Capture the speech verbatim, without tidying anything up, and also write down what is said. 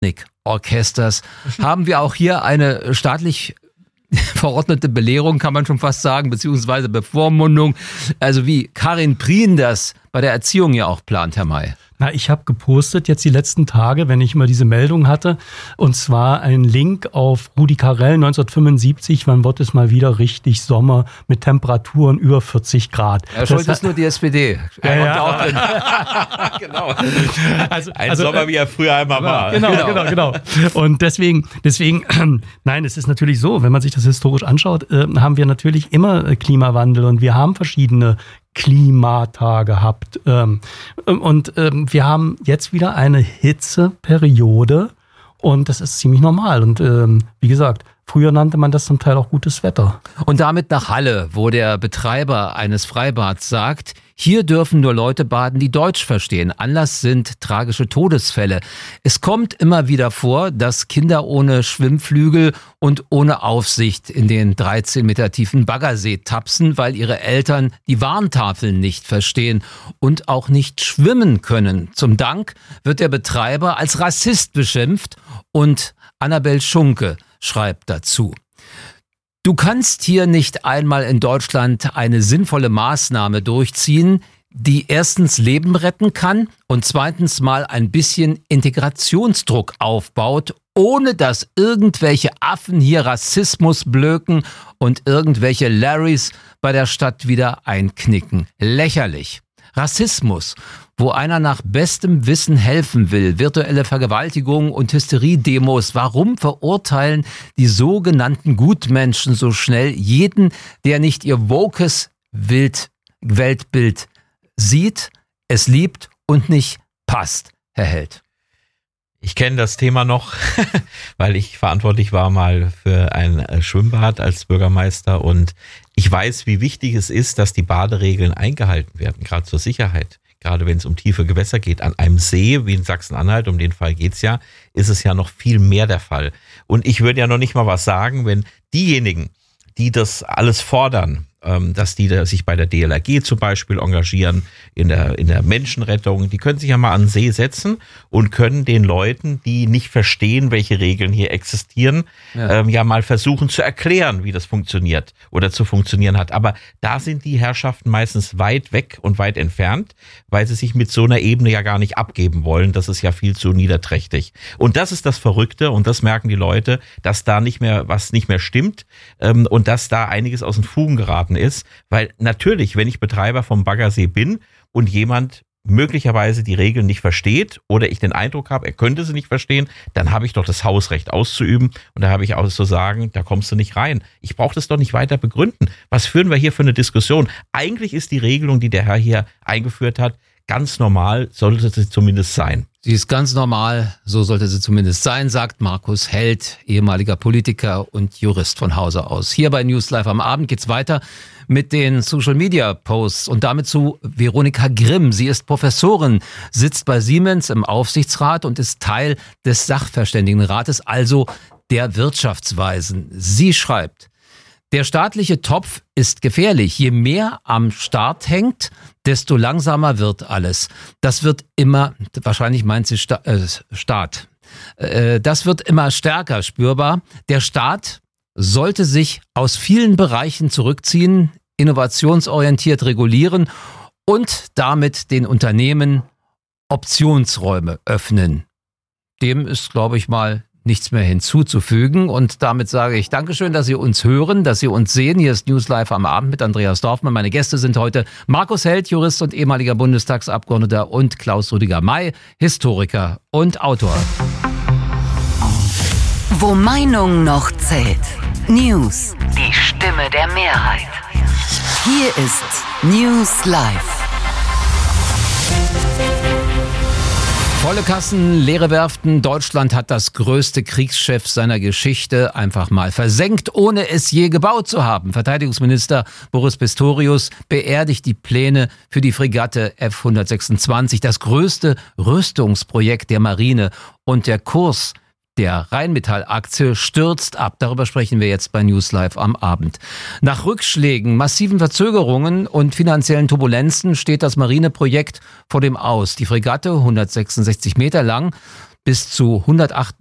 Orchesters haben wir auch hier eine staatlich verordnete Belehrung, kann man schon fast sagen, beziehungsweise Bevormundung, also wie Karin Prien das bei der Erziehung ja auch plant, Herr May. Na, ich habe gepostet jetzt die letzten Tage, wenn ich mal diese Meldung hatte, und zwar einen Link auf Rudi Carrell neunzehnhundertfünfundsiebzig, wann wird es mal wieder richtig Sommer mit Temperaturen über vierzig Grad. Ja, schuld ist nur die S P D. Ja, ja. Auch drin. Genau. Also, Ein also, Sommer, wie er früher einmal war. Genau, genau, genau. Und deswegen, deswegen, nein, es ist natürlich so, wenn man sich das historisch anschaut, äh, haben wir natürlich immer äh, Klimawandel und wir haben verschiedene Klimata gehabt. Ähm, und ähm, wir haben jetzt wieder eine Hitzeperiode und das ist ziemlich normal. Und ähm, wie gesagt, früher nannte man das zum Teil auch gutes Wetter. Und damit nach Halle, wo der Betreiber eines Freibads sagt, hier dürfen nur Leute baden, die Deutsch verstehen. Anlass sind tragische Todesfälle. Es kommt immer wieder vor, dass Kinder ohne Schwimmflügel und ohne Aufsicht in den dreizehn Meter tiefen Baggersee tapsen, weil ihre Eltern die Warntafeln nicht verstehen und auch nicht schwimmen können. Zum Dank wird der Betreiber als Rassist beschimpft und Annabel Schunke schreibt dazu: Du kannst hier nicht einmal in Deutschland eine sinnvolle Maßnahme durchziehen, die erstens Leben retten kann und zweitens mal ein bisschen Integrationsdruck aufbaut, ohne dass irgendwelche Affen hier Rassismus blöken und irgendwelche Larrys bei der Stadt wieder einknicken. Lächerlich. Rassismus, wo einer nach bestem Wissen helfen will, virtuelle Vergewaltigungen und Hysteriedemos. Warum verurteilen die sogenannten Gutmenschen so schnell jeden, der nicht ihr wokes Wild- Weltbild sieht, es liebt und nicht passt, Herr Held? Ich kenne das Thema noch, weil ich verantwortlich war mal für ein Schwimmbad als Bürgermeister und ich weiß, wie wichtig es ist, dass die Baderegeln eingehalten werden, gerade zur Sicherheit. Gerade wenn es um tiefe Gewässer geht. An einem See, wie in Sachsen-Anhalt, um den Fall geht's ja, ist es ja noch viel mehr der Fall. Und ich würde ja noch nicht mal was sagen, wenn diejenigen, die das alles fordern, dass die sich bei der D L R G zum Beispiel engagieren, in der, in der Menschenrettung, die können sich ja mal an den See setzen und können den Leuten, die nicht verstehen, welche Regeln hier existieren, ja, ähm, ja mal versuchen zu erklären, wie das funktioniert oder zu funktionieren hat. Aber da sind die Herrschaften meistens weit weg und weit entfernt, weil sie sich mit so einer Ebene ja gar nicht abgeben wollen. Das ist ja viel zu niederträchtig. Und das ist das Verrückte und das merken die Leute, dass da nicht mehr, was nicht mehr stimmt ähm, und dass da einiges aus den Fugen geraten ist, weil natürlich, wenn ich Betreiber vom Baggersee bin und jemand möglicherweise die Regeln nicht versteht oder ich den Eindruck habe, er könnte sie nicht verstehen, dann habe ich doch das Hausrecht auszuüben und da habe ich auch zu sagen, da kommst du nicht rein. Ich brauche das doch nicht weiter begründen. Was führen wir hier für eine Diskussion? Eigentlich ist die Regelung, die der Herr hier eingeführt hat, ganz normal, sollte sie zumindest sein. Sie ist ganz normal, so sollte sie zumindest sein, sagt Markus Held, ehemaliger Politiker und Jurist von Hause aus. Hier bei News Live am Abend geht's weiter mit den Social-Media-Posts und damit zu Veronika Grimm. Sie ist Professorin, sitzt bei Siemens im Aufsichtsrat und ist Teil des Sachverständigenrates, also der Wirtschaftsweisen. Sie schreibt: Der staatliche Topf ist gefährlich. Je mehr am Start hängt, desto langsamer wird alles. Das wird immer, wahrscheinlich meint sie Sta- äh, Staat, äh, das wird immer stärker spürbar. Der Staat sollte sich aus vielen Bereichen zurückziehen, innovationsorientiert regulieren und damit den Unternehmen Optionsräume öffnen. Dem ist, glaube ich mal, nichts mehr hinzuzufügen und damit sage ich Dankeschön, dass Sie uns hören, dass Sie uns sehen. Hier ist News Live am Abend mit Andreas Dorfmann. Meine Gäste sind heute Markus Held, Jurist und ehemaliger Bundestagsabgeordneter, und Klaus Rüdiger May, Historiker und Autor. Wo Meinung noch zählt. News, die Stimme der Mehrheit. Hier ist News Live. Volle Kassen, leere Werften. Deutschland hat das größte Kriegsschiff seiner Geschichte einfach mal versenkt, ohne es je gebaut zu haben. Verteidigungsminister Boris Pistorius beerdigt die Pläne für die Fregatte F hundertsechsundzwanzig, das größte Rüstungsprojekt der Marine, und der Kurs der Rheinmetall-Aktie stürzt ab. Darüber sprechen wir jetzt bei News Live am Abend. Nach Rückschlägen, massiven Verzögerungen und finanziellen Turbulenzen steht das Marineprojekt vor dem Aus. Die Fregatte, hundertsechsundsechzig Meter lang, bis zu hundertacht